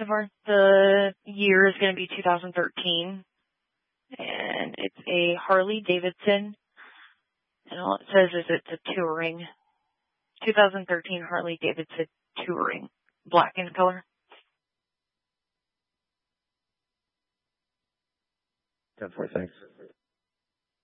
so far. The year is going to be 2013, and it's a Harley Davidson, and all it says is it's a touring. 2013 Harley Davidson touring, black in color. 10-4, thanks.